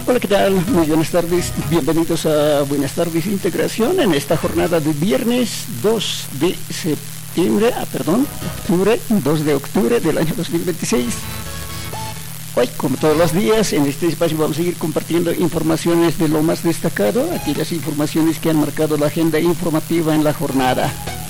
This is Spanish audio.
Hola, ¿qué tal? Muy buenas tardes. Bienvenidos a Buenas tardes Integración en esta jornada de viernes 2 de septiembre, octubre, 2 de octubre del año 2026. Hoy, como todos los días, en este espacio vamos a seguir compartiendo informaciones de lo más destacado, aquellas informaciones que han marcado la agenda informativa en la jornada.